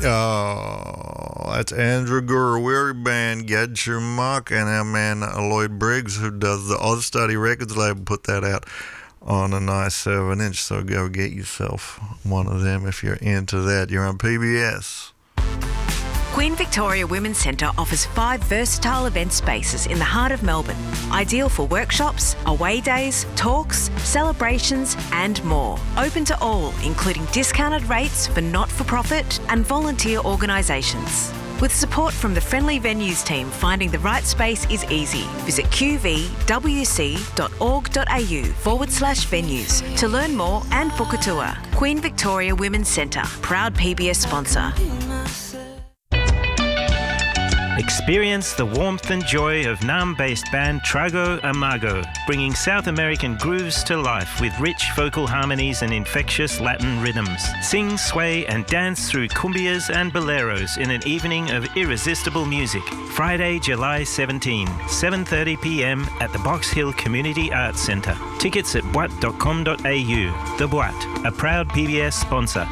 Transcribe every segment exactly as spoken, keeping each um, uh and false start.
Oh, that's Andrew Gurewiri Band, Get Your Muck, and our man Lloyd Briggs, who does the Oz Study Records label, put that out on a nice seven inch, so go get yourself one of them if you're into that. You're on P B S. Queen Victoria Women's Centre offers five versatile event spaces in the heart of Melbourne, ideal for workshops, away days, talks, celebrations and more. Open to all, including discounted rates for not-for-profit and volunteer organisations. With support from the Friendly Venues team, finding the right space is easy. Visit qvwc.org.au forward slash venues to learn more and book a tour. Queen Victoria Women's Centre, proud P B S sponsor. Experience the warmth and joy of Nam-based band Trago Amago, bringing South American grooves to life with rich vocal harmonies and infectious Latin rhythms. Sing, sway and dance through cumbias and boleros in an evening of irresistible music. Friday, July seventeenth, seven thirty p m at the Box Hill Community Arts Centre. Tickets at boite dot com dot a u. The Boite, a proud P B S sponsor.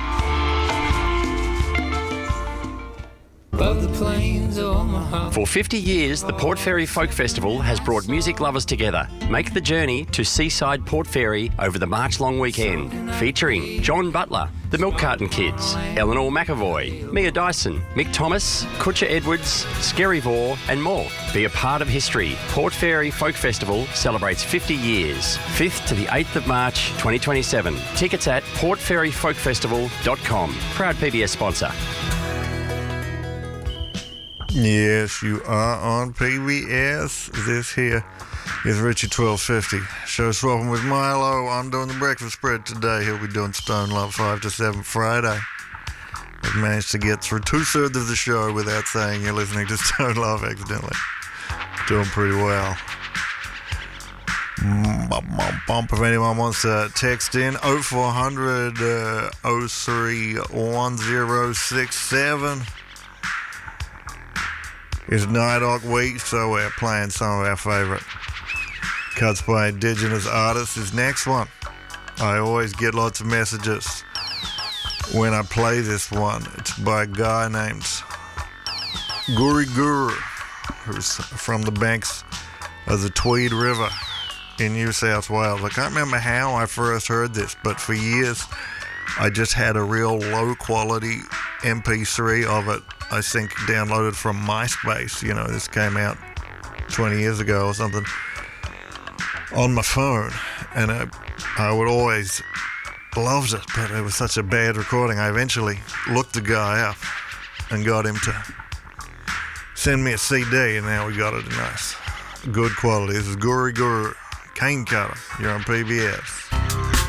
For fifty years, the Port Fairy Folk Festival has brought music lovers together. Make the journey to Seaside Port Fairy over the March-long weekend, featuring John Butler, the Milk Carton Kids, Eleanor McAvoy, Mia Dyson, Mick Thomas, Kutcher Edwards, Scary Vore and more. Be a part of history. Port Fairy Folk Festival celebrates fifty years, fifth to the eighth of March twenty twenty-seven. Tickets at port fairy folk festival dot com. Proud P B S sponsor. Yes, you are on P B S. This here is Richie twelve fifty. Show swapping with Milo. I'm doing the breakfast spread today. He'll be doing Stone Love five to seven Friday. I've managed to get through two-thirds of the show without saying you're listening to Stone Love accidentally. Doing pretty well. If anyone wants to text in, oh four hundred, oh three one oh six seven. It's Night Hawk week, so we're playing some of our favourite cuts by Indigenous artists. This next one, I always get lots of messages when I play this one. It's by a guy named Guri Guru, who's from the banks of the Tweed River in New South Wales. I can't remember how I first heard this, but for years I just had a real low quality M P three of it, I think downloaded from MySpace. You know, this came out twenty years ago or something, on my phone, and I, I would always loved it, but it was such a bad recording. I eventually looked the guy up and got him to send me a C D, and now we got it in nice, good quality. This is Guri Guru, Cane Cutter. You're on P B S.